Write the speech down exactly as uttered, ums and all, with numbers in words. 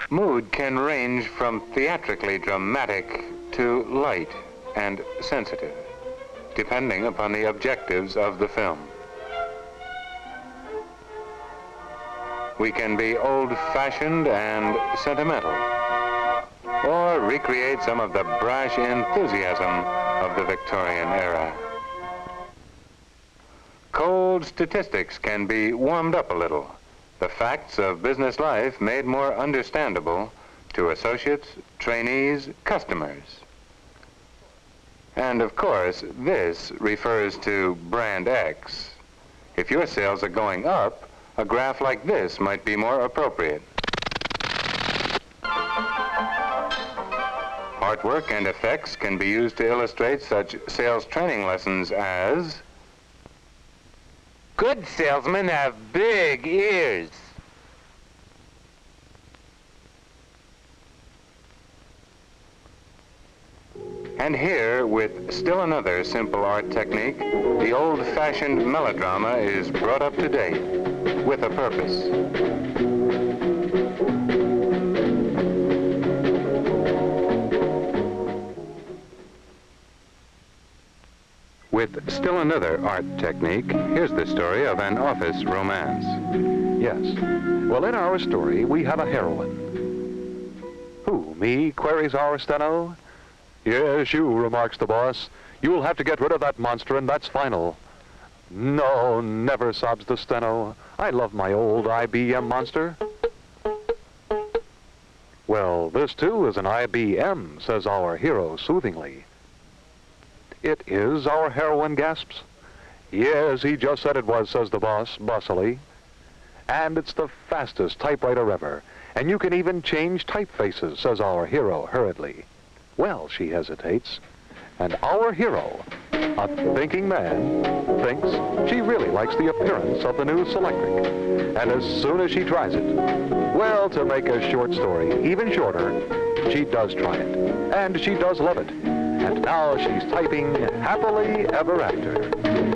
Mood can range from theatrically dramatic to light and sensitive, depending upon the objectives of the film. We can be old-fashioned and sentimental, or recreate some of the brash enthusiasm of the Victorian era. Cold statistics can be warmed up a little, the facts of business life made more understandable to associates, trainees, customers. And of course, this refers to Brand X. If your sales are going up, a graph like this might be more appropriate. Artwork and effects can be used to illustrate such sales training lessons as: good salesmen have big ears. And here, with still another simple art technique, the old-fashioned melodrama is brought up to date with a purpose. With still another art technique, here's the story of an office romance. Yes. Well, in our story, we have a heroine. Who, me? Queries our steno. Yes, you, remarks the boss. You'll have to get rid of that monster, and that's final. No, never, sobs the steno. I love my old I B M monster. Well, this, too, is an I B M, says our hero soothingly. It is, our heroine gasps. Yes, he just said it was, says the boss, bossily. And it's the fastest typewriter ever. And you can even change typefaces, says our hero hurriedly. Well, she hesitates. And our hero, a thinking man, thinks she really likes the appearance of the new Selectric. And as soon as she tries it, well, to make a short story even shorter, she does try it. And she does love it. And now she's typing happily ever after.